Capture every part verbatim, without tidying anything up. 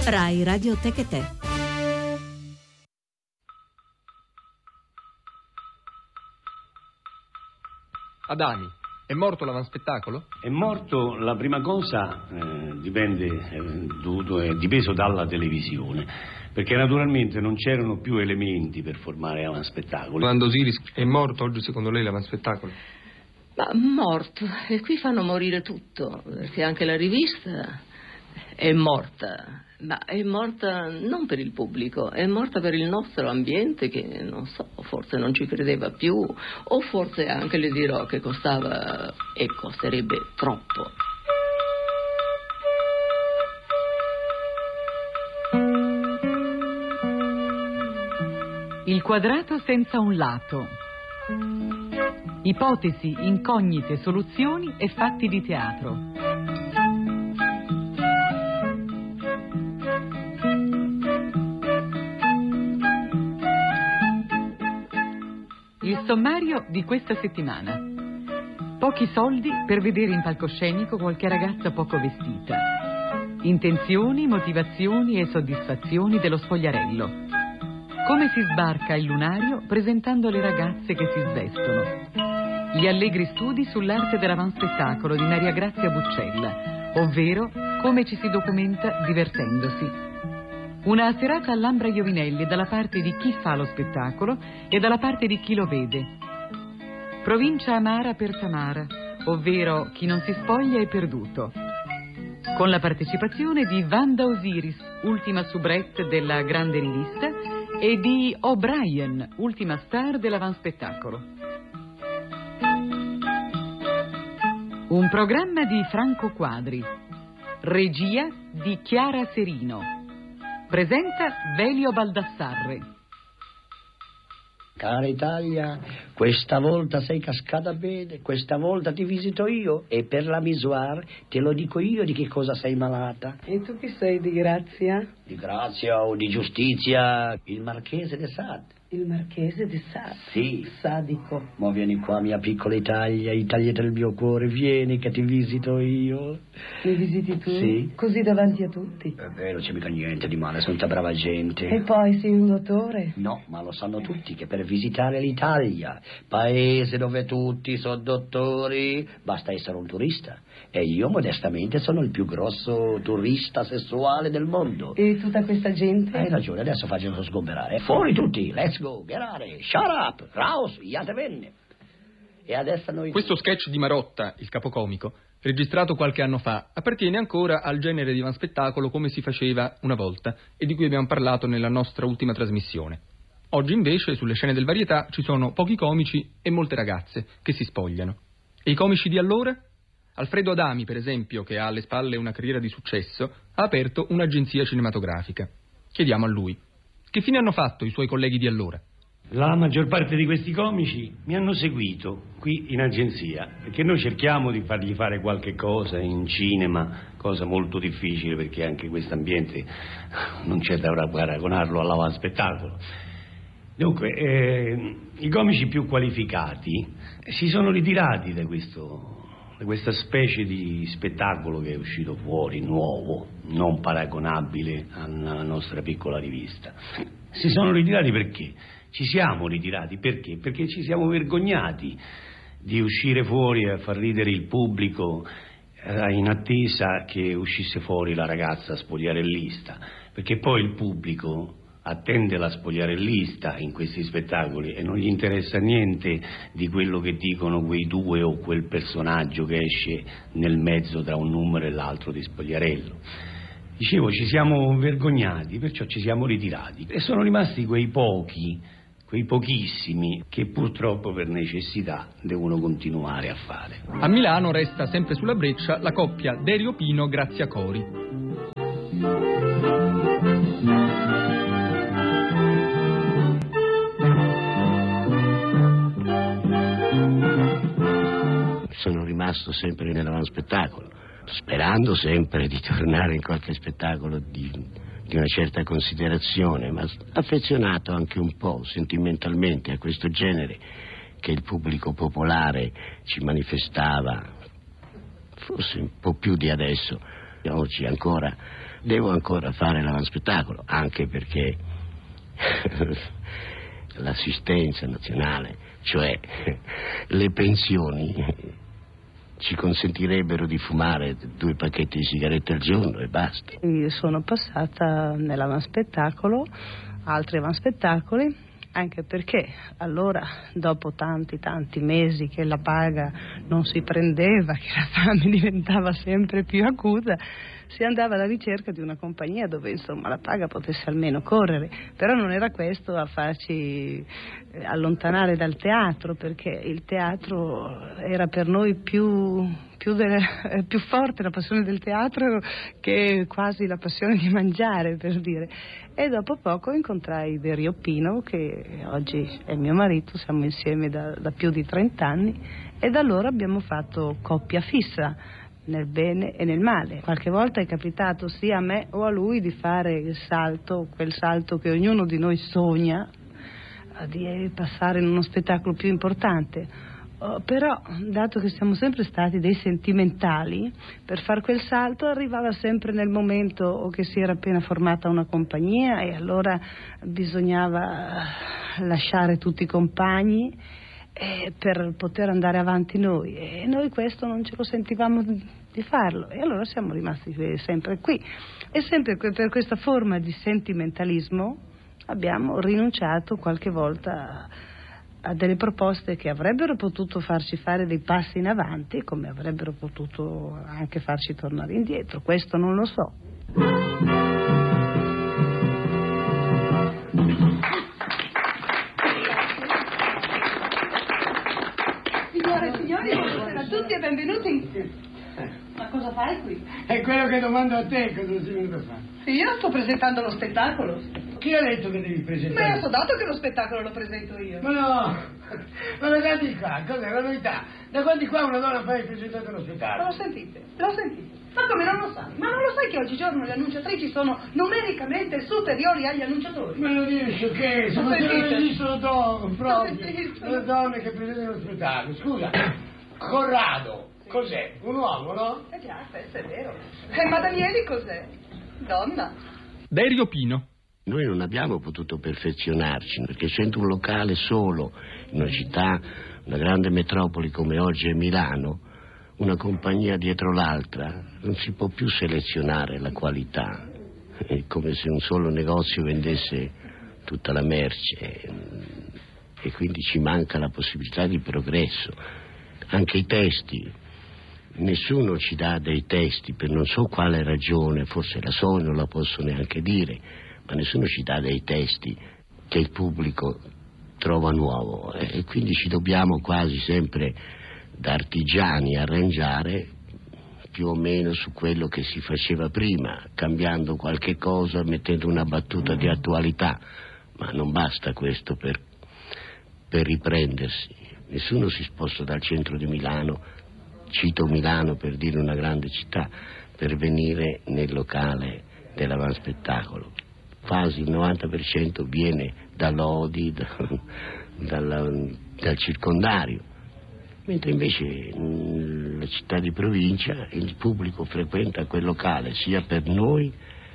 Rai Radio Tecate. Adami, è morto l'avanspettacolo? È morto, la prima cosa eh, dipende, eh, dovuto, è dipeso dalla televisione, perché naturalmente non c'erano più elementi per formare avanspettacoli. Quando Osiris è morto, oggi secondo lei l'avanspettacolo? Ma morto, e qui fanno morire tutto, perché anche la rivista è morta, ma è morta non per il pubblico, è morta per il nostro ambiente che, non so, forse non ci credeva più, o forse anche le dirò che costava e costerebbe troppo. Il quadrato senza un lato. Ipotesi, incognite, soluzioni e fatti di teatro. Il sommario di questa settimana. Pochi soldi per vedere in palcoscenico qualche ragazza poco vestita. Intenzioni, motivazioni e soddisfazioni dello spogliarello. Come si sbarca il lunario presentando le ragazze che si svestono. Gli allegri studi sull'arte dell'avanspettacolo di Maria Grazia Buccella, ovvero come ci si documenta divertendosi. Una serata all'Ambra Iovinelli dalla parte di chi fa lo spettacolo e dalla parte di chi lo vede. Provincia amara per Tamara, ovvero chi non si spoglia è perduto. Con la partecipazione di Wanda Osiris, ultima soubrette della grande rivista, e di O'Brien, ultima star dell'avanspettacolo. Un programma di Franco Quadri. Regia di Chiara Serino. Presenta Velio Baldassarre. Cara Italia, questa volta sei cascata bene, questa volta ti visito io e per la misura te lo dico io di che cosa sei malata. E tu chi sei, di grazia? Di grazia o di giustizia, il Marchese de Sade. Il Marchese de Sade? Sì. Sadico. Ma vieni qua, mia piccola Italia, Italia del mio cuore, vieni che ti visito io. Mi visiti tu? Sì. Così davanti a tutti? È vero, non c'è mica niente di male, sono tutta brava gente. E poi sei un dottore? No, ma lo sanno tutti che per visitare l'Italia, paese dove tutti sono dottori, basta essere un turista. E io modestamente sono il più grosso turista sessuale del mondo. E tutta questa gente? Hai ragione, adesso facciano sgomberare. Fuori tutti, let's go, get out, shut up, raus, iatevenne. E adesso noi... Questo sketch di Marotta, il capocomico, registrato qualche anno fa, appartiene ancora al genere di avanspettacolo come si faceva una volta e di cui abbiamo parlato nella nostra ultima trasmissione. Oggi invece sulle scene del varietà ci sono pochi comici e molte ragazze che si spogliano. E i comici di allora? Alfredo Adami, per esempio, che ha alle spalle una carriera di successo, ha aperto un'agenzia cinematografica. Chiediamo a lui: che fine hanno fatto i suoi colleghi di allora? La maggior parte di questi comici mi hanno seguito qui in agenzia, perché noi cerchiamo di fargli fare qualche cosa in cinema, cosa molto difficile perché anche questo ambiente non c'è da paragonarlo all'avanspettacolo. Dunque, eh, i comici più qualificati si sono ritirati da questo... questa specie di spettacolo che è uscito fuori, nuovo, non paragonabile alla nostra piccola rivista. Si sono ritirati perché? Ci siamo ritirati perché? Perché ci siamo vergognati di uscire fuori a far ridere il pubblico eh, in attesa che uscisse fuori la ragazza spogliarellista, perché poi il pubblico attende la spogliarellista in questi spettacoli e non gli interessa niente di quello che dicono quei due o quel personaggio che esce nel mezzo tra un numero e l'altro di Spogliarello. Dicevo, ci siamo vergognati, perciò ci siamo ritirati e sono rimasti quei pochi, quei pochissimi che purtroppo per necessità devono continuare a fare. A Milano resta sempre sulla breccia la coppia Derio Pino Grazia Cori. Sono rimasto sempre nell'avanspettacolo, sperando sempre di tornare in qualche spettacolo di, di una certa considerazione, ma affezionato anche un po' sentimentalmente a questo genere che il pubblico popolare ci manifestava, forse un po' più di adesso, Oggi ancora devo ancora fare l'avanspettacolo, anche perché l'assistenza nazionale, cioè le pensioni, ci consentirebbero di fumare due pacchetti di sigarette al giorno e basta. Io sono passata nell'avanspettacolo, altri avanspettacoli, anche perché allora, dopo tanti tanti mesi che la paga non si prendeva, che la fame diventava sempre più acuta, si andava alla ricerca di una compagnia dove insomma la paga potesse almeno correre, però non era questo a farci allontanare dal teatro, perché il teatro era per noi più, più, delle, più forte la passione del teatro che quasi la passione di mangiare, per dire. E dopo poco incontrai Dario Pino, che oggi è mio marito, siamo insieme da, da più di trent'anni, e da allora abbiamo fatto coppia fissa, nel bene e nel male. Qualche volta è capitato sia a me o a lui di fare il salto, quel salto che ognuno di noi sogna, di passare in uno spettacolo più importante. Oh, però, dato che siamo sempre stati dei sentimentali, per far quel salto arrivava sempre nel momento o che si era appena formata una compagnia e allora bisognava lasciare tutti i compagni eh, per poter andare avanti noi, e noi questo non ce lo sentivamo di farlo, e allora siamo rimasti sempre qui, e sempre per questa forma di sentimentalismo abbiamo rinunciato qualche volta a delle proposte che avrebbero potuto farci fare dei passi in avanti, come avrebbero potuto anche farci tornare indietro. Questo non lo so. Signore e signori, buonasera a tutti e benvenuti. Ma cosa fai qui? È quello che domando a te, cosa sei venuto a fare? Io sto presentando lo spettacolo. Chi ha detto che devi presentare? Ma io so dato che lo spettacolo lo presento io. Ma no, ma guardi qua, cos'è la novità? Da quando qua una donna fa il presentato uno Ma spettacolo? lo sentite? Lo sentite? Ma come non lo sai? Ma non lo sai che oggigiorno le annunciatrici sono numericamente superiori agli annunciatori? Me lo dici sciocchezza, Lo ma se non sentite? esistono donne, proprio, sentite? le donne che presentano lo spettacolo. Scusa, Corrado, cos'è? Un uomo, no? Eh già, questo è vero. E Madamieli cos'è? Donna. Dario Pino. Noi non abbiamo potuto perfezionarci, perché essendo un locale solo in una città, una grande metropoli come oggi è Milano, una compagnia dietro l'altra, non si può più selezionare la qualità. È come se un solo negozio vendesse tutta la merce, e quindi ci manca la possibilità di progresso. Anche i testi, nessuno ci dà dei testi per non so quale ragione, forse la so e non la posso neanche dire, ma nessuno ci dà dei testi che il pubblico trova nuovo, e quindi ci dobbiamo quasi sempre da artigiani arrangiare più o meno su quello che si faceva prima, cambiando qualche cosa, mettendo una battuta di attualità, ma non basta questo per, per riprendersi. Nessuno si sposta dal centro di Milano, cito Milano per dire una grande città, per venire nel locale dell'avanspettacolo. Quasi il novanta per cento viene da Lodi, da, dalla, dal circondario, mentre invece nella città di provincia il pubblico frequenta quel locale sia per noi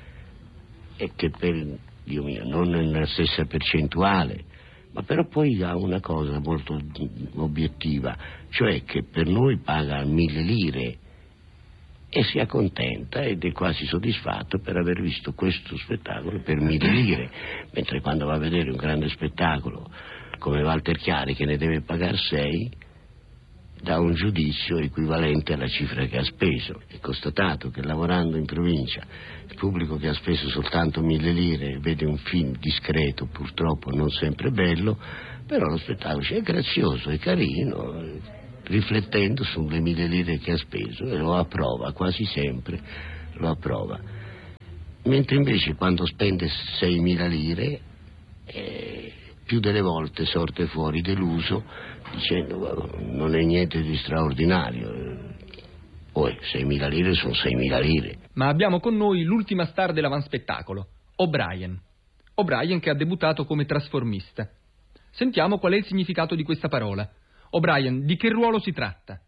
e che per, Dio mio, non nella stessa percentuale, ma però poi ha una cosa molto obiettiva, cioè che per noi paga mille lire e si accontenta ed è quasi soddisfatto per aver visto questo spettacolo per mille lire, mentre quando va a vedere un grande spettacolo come Walter Chiari, che ne deve pagare sei, dà un giudizio equivalente alla cifra che ha speso. È constatato che lavorando in provincia il pubblico che ha speso soltanto mille lire vede un film discreto, purtroppo non sempre bello, però lo spettacolo è grazioso, è carino, riflettendo sulle mille lire che ha speso, e lo approva, quasi sempre lo approva. Mentre invece quando spende seimila lire eh, più delle volte sorte fuori deluso dicendo non è niente di straordinario, poi seimila lire sono seimila lire. Ma abbiamo con noi l'ultima star dell'avanspettacolo, O'Brien. O'Brien che ha debuttato come trasformista. Sentiamo qual è il significato di questa parola. O'Brien, di che ruolo si tratta?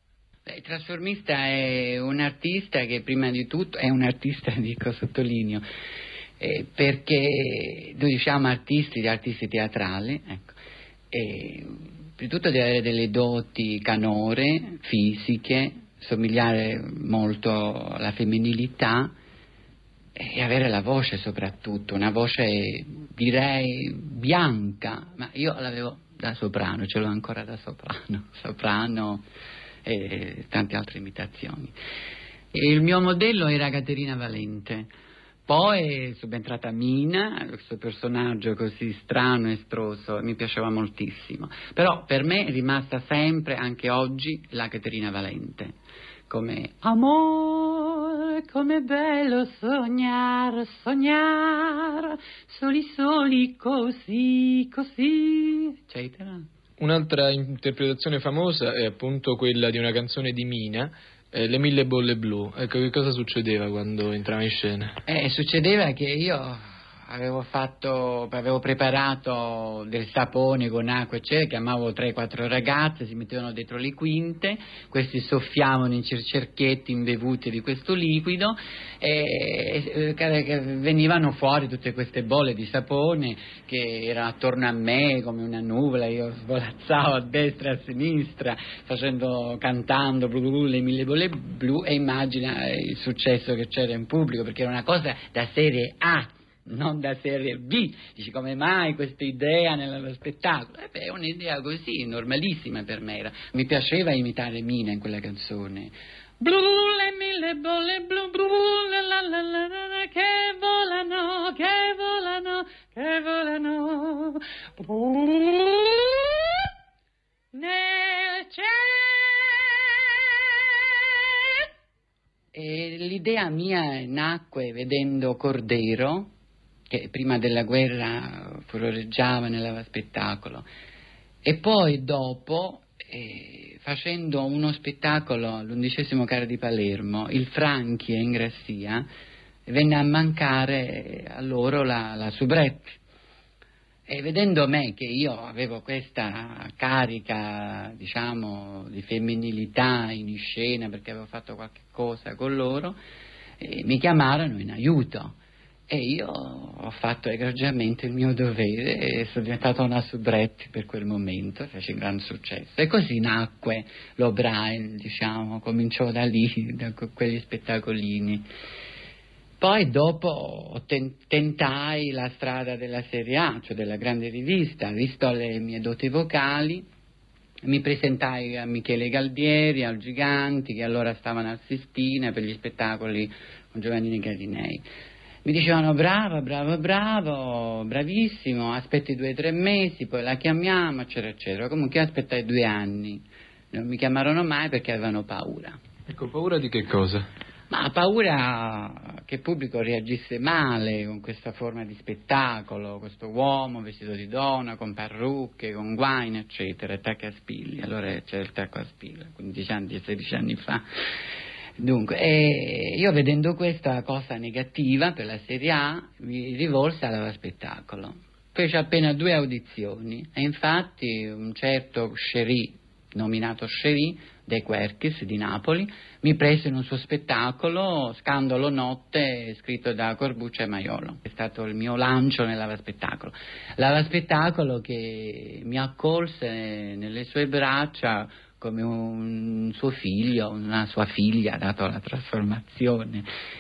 Beh, il trasformista è un artista che prima di tutto è un artista, dico, sottolineo, eh, perché noi diciamo artisti, gli artisti teatrali, ecco, e, prima di tutto deve avere delle doti canore, fisiche, somigliare molto alla femminilità e avere la voce soprattutto, una voce direi bianca, ma io l'avevo da soprano, ce l'ho ancora da soprano, soprano e tante altre imitazioni. E il mio modello era Caterina Valente, poi è subentrata Mina, questo personaggio così strano e estroso, mi piaceva moltissimo, però per me è rimasta sempre, anche oggi, la Caterina Valente, come amore, come bello sognar, sognar, soli soli così, così, eccetera. Un'altra interpretazione famosa è appunto quella di una canzone di Mina, eh, Le mille bolle blu. Ecco, che cosa succedeva quando entrava in scena? Eh, succedeva che io avevo fatto, avevo preparato del sapone con acqua, eccetera, chiamavo tre quattro ragazze, si mettevano dentro le quinte, questi soffiavano in cerchietti imbevuti di questo liquido e, e venivano fuori tutte queste bolle di sapone che erano attorno a me come una nuvola, io svolazzavo a destra e a sinistra facendo, cantando blu, blu, le mille bolle blu, e immagina il successo che c'era in pubblico, perché era una cosa da serie A, non da serie B. Dici, come mai questa idea nello spettacolo? Eh beh, è un'idea così, normalissima per me era. Mi piaceva imitare Mina in quella canzone. Blu, le mille bolle blu, blu, la la la la la, che volano, che volano, che volano, blu, nel cielo. E l'idea mia nacque vedendo Cordero, che prima della guerra furoreggiava nel spettacolo, e poi dopo eh, facendo uno spettacolo all'undicesimo Carro di Palermo, il Franchi e Ingrassia, venne a mancare a loro la, la soubrette, e vedendo me che io avevo questa carica, diciamo, di femminilità in scena perché avevo fatto qualche cosa con loro, eh, mi chiamarono in aiuto. E io ho fatto egregiamente il mio dovere e sono diventata una soubrette per quel momento, fece un gran successo. E così nacque l'O'Brien, diciamo, cominciò da lì, da quegli spettacolini. Poi dopo tentai la strada della serie A, cioè della grande rivista, visto le mie doti vocali, mi presentai a Michele Galbieri, al Giganti, che allora stavano al Sistina per gli spettacoli con Giovannini Garinei. Mi dicevano bravo, bravo, bravo, bravissimo, aspetti due o tre mesi, poi la chiamiamo, eccetera, eccetera. Comunque aspettai due anni, non mi chiamarono mai perché avevano paura. Ecco, paura di che cosa? Ma paura che il pubblico reagisse male con questa forma di spettacolo, questo uomo vestito di donna, con parrucche, con guaine, eccetera, e tacca a spilli. Allora c'era il tacco a spilla, quindici anni, sedici anni fa. Dunque, eh, io vedendo questa cosa negativa per la serie A mi rivolsi alla spettacolo. Fece appena due audizioni e infatti un certo Scerì, nominato Scerì, De Querchis di Napoli, mi prese in un suo spettacolo, Scandalo Notte, scritto da Corbuccio e Maiolo. È stato il mio lancio nell'Ava Spettacolo. L'Ava Spettacolo che mi accolse nelle sue braccia come un suo figlio, una sua figlia, dato la trasformazione,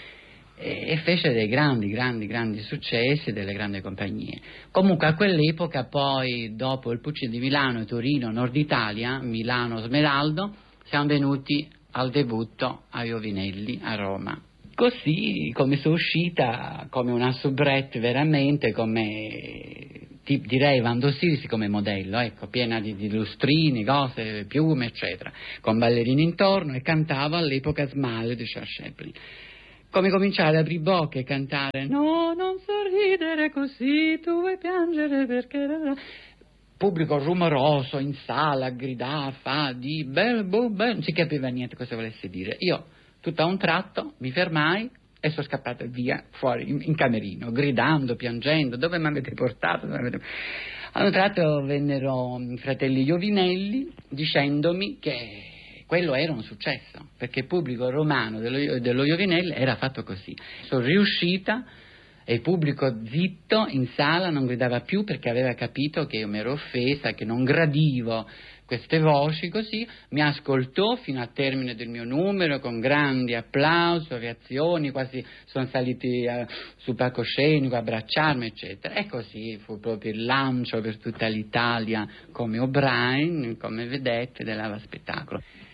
e fece dei grandi, grandi, grandi successi delle grandi compagnie. Comunque a quell'epoca poi, dopo il Puccini di Milano e Torino, Nord Italia, Milano Smeraldo, siamo venuti al debutto a Iovinelli a Roma. Così come sono uscita come una soubrette veramente, come ti, direi Vando Sirisi come modello, ecco, piena di, di lustrini, cose, piume, eccetera, con ballerini intorno, e cantavo all'epoca Smile di Charles Chaplin. Come cominciare ad aprire bocca e cantare no, non sorridere così, tu vuoi piangere perché... Pubblico rumoroso in sala, gridava, fa di bel, bo, bel, non si capiva niente cosa volesse dire. Io, tutto a un tratto, mi fermai e sono scappata via fuori in, in camerino, gridando, piangendo, dove mi avete portato? Dove avete... A un tratto vennero i fratelli Iovinelli dicendomi che, quello era un successo, perché il pubblico romano dello, dello Iovinelli era fatto così. Sono riuscita e il pubblico zitto in sala non gridava più perché aveva capito che io mi ero offesa, che non gradivo queste voci, così mi ascoltò fino al termine del mio numero con grandi applausi, reazioni, quasi sono saliti uh, sul palcoscenico a abbracciarmi, eccetera. E così fu proprio il lancio per tutta l'Italia come O'Brien, come vedette dell'ava spettacolo.